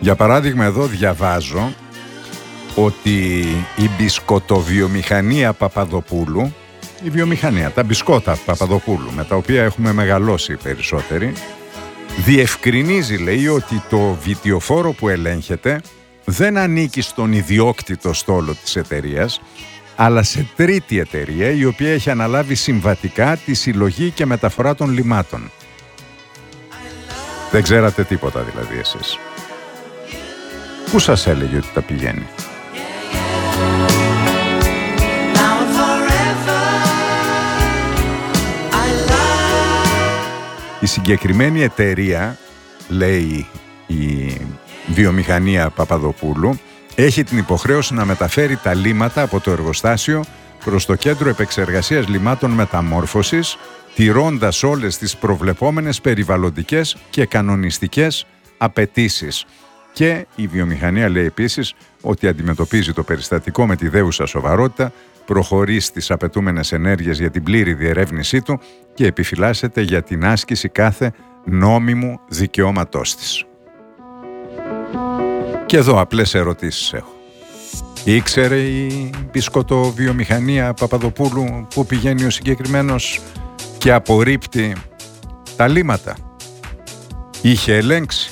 Για παράδειγμα, εδώ διαβάζω ότι η μπισκοτοβιομηχανία Παπαδοπούλου, η βιομηχανία, τα μπισκότα Παπαδοπούλου, με τα οποία έχουμε μεγαλώσει οι περισσότεροι, διευκρινίζει, λέει, ότι το βιτιοφόρο που ελέγχεται δεν ανήκει στον ιδιόκτητο στόλο της εταιρείας, αλλά σε τρίτη εταιρεία, η οποία έχει αναλάβει συμβατικά τη συλλογή και μεταφορά των λιμάτων. Δεν ξέρατε τίποτα δηλαδή εσείς. Πού σας έλεγε ότι τα πηγαίνει? Η συγκεκριμένη εταιρεία, λέει η βιομηχανία Παπαδοπούλου, έχει την υποχρέωση να μεταφέρει τα λίματα από το εργοστάσιο προς το Κέντρο Επεξεργασίας Λιμάτων Μεταμόρφωσης, τηρώντας όλες τις προβλεπόμενες περιβαλλοντικές και κανονιστικές απαιτήσεις. Και η βιομηχανία λέει επίσης ότι αντιμετωπίζει το περιστατικό με τη δέουσα σοβαρότητα, προχωρεί στις απαιτούμενες ενέργειες για την πλήρη διερεύνησή του και επιφυλάσσεται για την άσκηση κάθε νόμιμου δικαιώματός της. Και εδώ απλές ερωτήσεις έχω. Ήξερε η μπισκοτοβιομηχανία Παπαδοπούλου που πηγαίνει ο συγκεκριμένος και απορρίπτει τα λίματα? Είχε ελέγξει?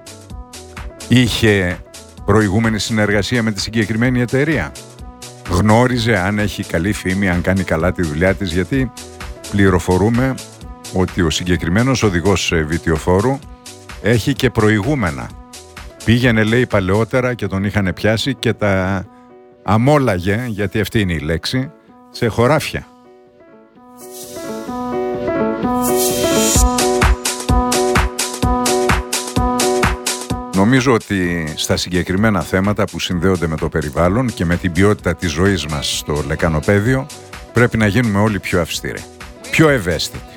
Είχε προηγούμενη συνεργασία με τη συγκεκριμένη εταιρεία? Γνώριζε αν έχει καλή φήμη, αν κάνει καλά τη δουλειά της? Γιατί πληροφορούμε ότι ο συγκεκριμένος οδηγός βιτιοφόρου έχει και προηγούμενα. Πήγαινε, λέει, παλαιότερα και τον είχαν πιάσει και τα αμόλαγε, γιατί αυτή είναι η λέξη, σε χωράφια. Νομίζω ότι στα συγκεκριμένα θέματα που συνδέονται με το περιβάλλον και με την ποιότητα της ζωής μας στο λεκανοπέδιο πρέπει να γίνουμε όλοι πιο αυστηροί, πιο ευαίσθητοι.